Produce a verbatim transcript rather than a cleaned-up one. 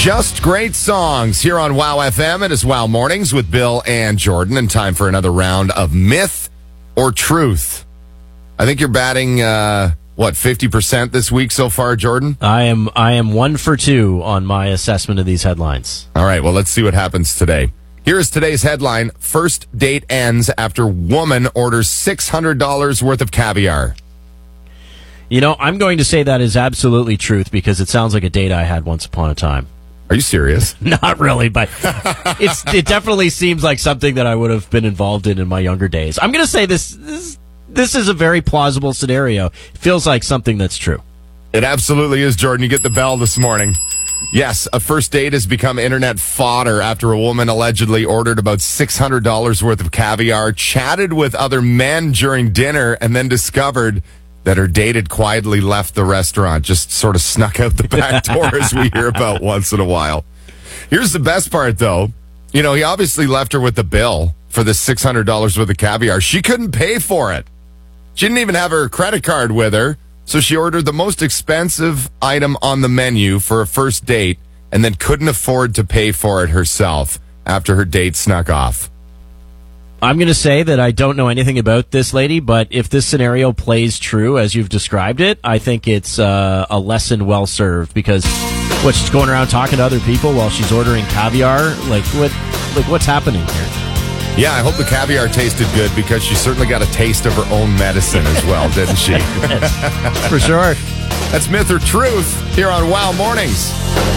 Just great songs here on Wow F M. It is Wow Mornings with Bill and Jordan, and time for another round of Myth or Truth. I think you're batting, uh, what, fifty percent this week so far, Jordan? I am I am one for two on my assessment of these headlines. All right, well, let's see what happens today. Here is today's headline: First date ends after woman orders six hundred dollars worth of caviar. You know, I'm going to say that is absolutely truth because it sounds like a date I had once upon a time. Are you serious? Not really, but it's it definitely seems like something that I would have been involved in in my younger days. I'm going to say this, this this is a very plausible scenario. It feels like something that's true. It absolutely is, Jordan. You get the bell this morning. Yes, a first date has become internet fodder after a woman allegedly ordered about six hundred dollars worth of caviar, chatted with other men during dinner, and then discovered that her date had quietly left the restaurant, just sort of snuck out the back door, as we hear about once in a while. Here's the best part, though. You know, he obviously left her with the bill for the six hundred dollars worth of caviar. She couldn't pay for it. She didn't even have her credit card with her, so she ordered the most expensive item on the menu for a first date and then couldn't afford to pay for it herself after her date snuck off. I'm going to say that I don't know anything about this lady, but if this scenario plays true as you've described it, I think it's uh, a lesson well served because what, she's going around talking to other people while she's ordering caviar? Like what? Like what's happening here? Yeah, I hope the caviar tasted good because she certainly got a taste of her own medicine as well, didn't she? For sure. That's Myth or Truth here on Wow Mornings.